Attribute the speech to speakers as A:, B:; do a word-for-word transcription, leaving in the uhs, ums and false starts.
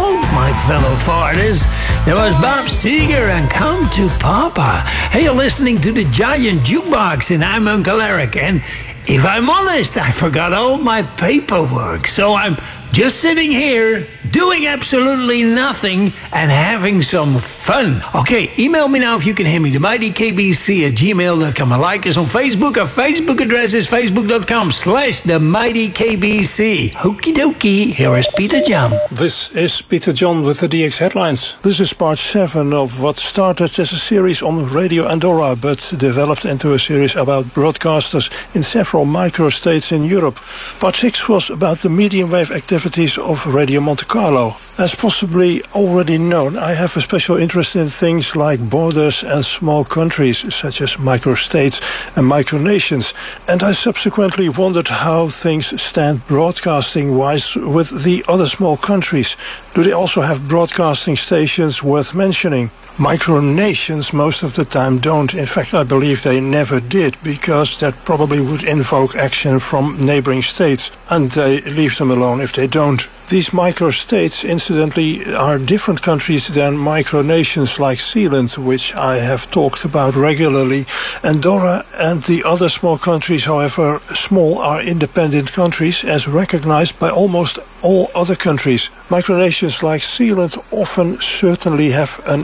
A: Hello, my fellow foreigners. There was Bob Seger and Come to Papa. Hey, you're listening to the Giant Jukebox, and I'm Uncle Eric. And if I'm honest, I forgot all my paperwork. So I'm just sitting here doing absolutely nothing and having some fun. Okay, email me now if you can hear me. The mighty K B C at gmail dot com. I like us on Facebook. Our Facebook address is facebook.com slash the mighty KBC. Okie dokie, here is Peter John.
B: This is Peter John with the D X headlines. This is part seven of what started as a series on Radio Andorra, but developed into a series about broadcasters in several microstates in Europe. Part six was about the medium wave activities of Radio Monte Carlo. As possibly already known, I have a special interest in things like borders and small countries, such as microstates and micronations, and I subsequently wondered how things stand broadcasting-wise with the other small countries. Do they also have broadcasting stations worth mentioning? Micronations most of the time don't. In fact, I believe they never did, because that probably would invoke action from neighboring states, and they leave them alone if they don't. These microstates, incidentally, are different countries than micronations like Zealand, which I have talked about regularly. Andorra and the other small countries, however small, are independent countries as recognized by almost all other countries. Micronations like Zealand often certainly have an